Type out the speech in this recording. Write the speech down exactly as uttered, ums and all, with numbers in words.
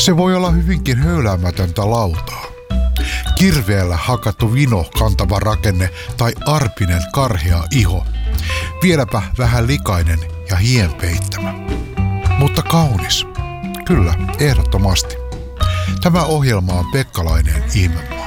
Se voi olla hyvinkin höyläämätöntä lautaa. Kirveellä hakattu vino kantava rakenne tai arpinen karhea iho. Vieläpä vähän likainen ja hien peittämä. Mutta kaunis. Kyllä, ehdottomasti. Tämä ohjelma on Pekkalainen ihmemaa.